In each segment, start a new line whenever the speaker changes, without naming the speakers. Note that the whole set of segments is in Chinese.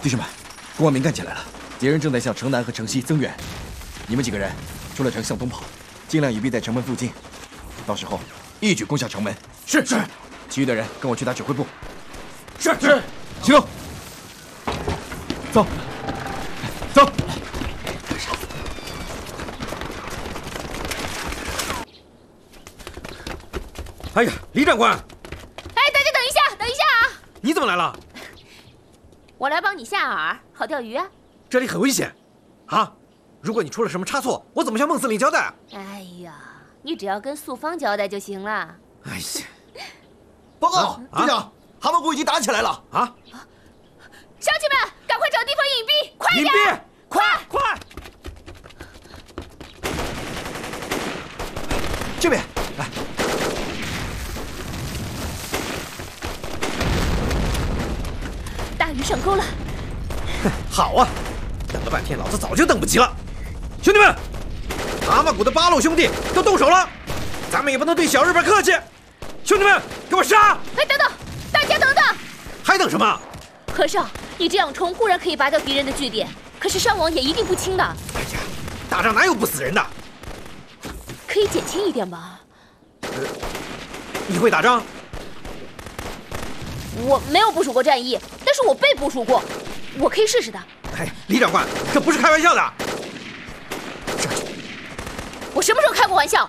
弟兄们，公安明干起来了，敌人正在向城南和城西增援。你们几个人出了城向东跑，尽量隐蔽在城门附近，到时候一举攻下城门。
是。
其余的人跟我去打指挥部。
是。
行动，走。
哎呀，李长官！
哎，大家等一下啊！
你怎么来了？
我来帮你下饵，好钓鱼啊。
这里很危险，啊！如果你出了什么差错，我怎么向孟司令交代？
哎呀，你只要跟素芳交代就行了。
哎呀！
报告，队长，蛤蟆谷已经打起来了啊！
乡亲们，赶快找地方隐蔽，快点！
隐蔽，快！
这边来。
大鱼上钩了。
好啊，等了半天，老子早就等不及了。兄弟们，蛤蟆谷的8路兄弟都动手了，咱们也不能对小日本客气。兄弟们，给我杀！
哎，等等，大家等等，
还等什么？
和尚，你这样冲固然可以拔掉敌人的据点，可是伤亡也一定不轻的。
哎呀，打仗哪有不死人的？
可以减轻一点吗？
你会打仗？
我没有部署过战役，但是我被部署过，我可以试试的。
哎，李长官，这不是开玩笑的。上去！
我什么时候开过玩笑？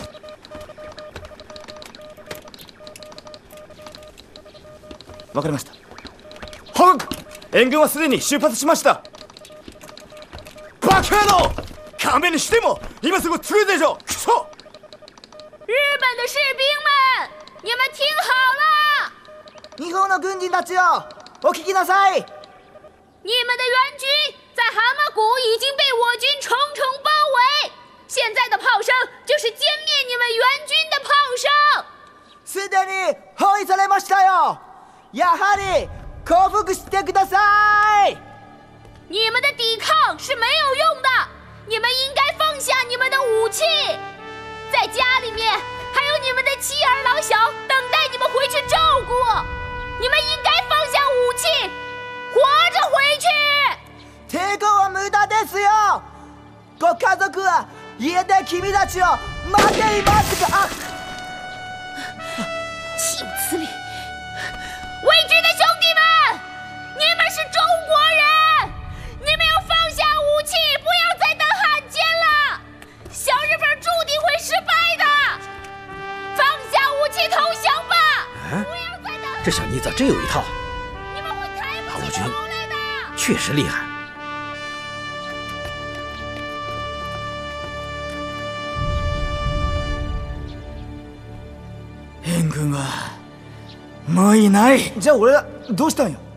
わかりました。報告！援軍はすでに出発しました。バカ野郎！勘弁にしても今すぐ着くでしょ！クソ！
日本的士兵们，你们听好了！
日本の軍人たちよ，お聞きなさい！
你们的援军在蛤蟆谷已经被我军重重包围，现在的炮声就是歼灭你们援军的炮声。
すでに包囲されましたよ。やはり降伏してください！
你们的抵抗是没有用的，你们应该放下你们的武器。在家里面还有你们的妻儿老小等待你们回去照顾，你们应该放下武器，活着回去。
抵抗は無駄ですよ。ご家族は家で君たちを待っていますが。
岂有此理！未知的兄弟们，你们是中国人，你们要放下武器，不要再等汉奸了。小日本注定会失败的，放下武器投降吧！不要再等。
这小妮子真有一套，
你们会抬不起
八路军
头来的。
确实厉害。
援軍はもういない。
じゃあ俺らどうしたんよ？